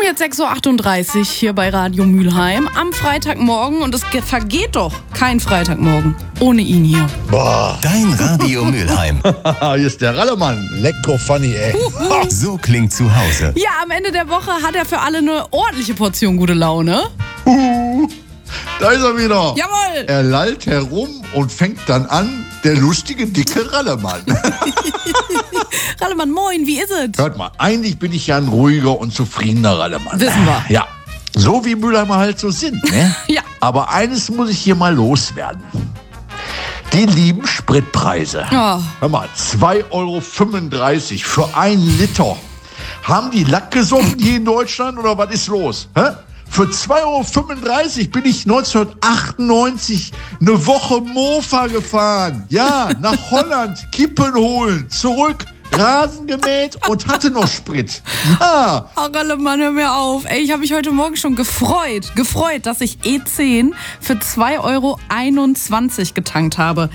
jetzt 6.38 Uhr hier bei Radio Mülheim am Freitagmorgen und es vergeht doch kein Freitagmorgen ohne ihn hier. Boah. Dein Radio Mülheim. Hier ist der Rallemann. Lecker funny, ey. So klingt zu Hause. Ja, am Ende der Woche hat er für alle eine ordentliche Portion gute Laune. Da ist er wieder. Jawohl! Er lallt herum und fängt dann an, der lustige, dicke Rallemann. Rallemann, moin, wie ist es? Hört mal, eigentlich bin ich ja ein ruhiger und zufriedener Rallemann. Wissen wir. Ja, so wie Mülheimer halt so sind, ne? Ja. Aber eines muss ich hier mal loswerden. Die lieben Spritpreise. Oh. Hör mal, 2,35 Euro für 1 Liter. Haben die Lack gesoffen hier in Deutschland oder was ist los? Hä? Für 2,35 Euro bin ich 1998 eine Woche Mofa gefahren. Ja, nach Holland, Kippen holen, zurück, Rasen gemäht und hatte noch Sprit. Ja. Oh, Rallemann, hör mir auf. Ey, ich habe mich heute Morgen schon gefreut, dass ich E10 für 2,21 Euro getankt habe.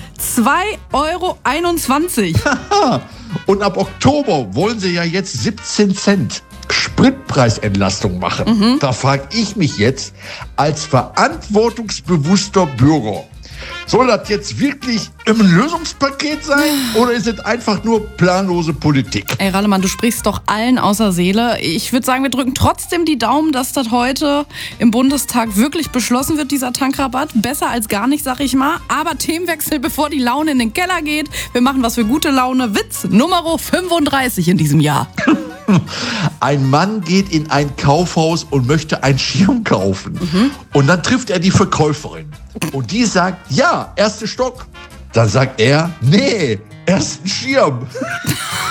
2,21 Euro. Und ab Oktober wollen sie ja jetzt 17 Cent Spritpreisentlastung machen. Da frage ich mich jetzt als verantwortungsbewusster Bürger, soll das jetzt wirklich ein Lösungspaket sein oder ist es einfach nur planlose Politik? Ey, Rallemann, du sprichst doch allen außer Seele. Ich würde sagen, wir drücken trotzdem die Daumen, dass das heute im Bundestag wirklich beschlossen wird, dieser Tankrabatt. Besser als gar nicht, sag ich mal. Aber Themenwechsel, bevor die Laune in den Keller geht. Wir machen was für gute Laune. Witz Nummer 35 in diesem Jahr. Ein Mann geht in ein Kaufhaus und möchte einen Schirm kaufen. Und dann trifft er die Verkäuferin. Und die sagt, ja, 1. Stock. Dann sagt er, nee, 1. Schirm.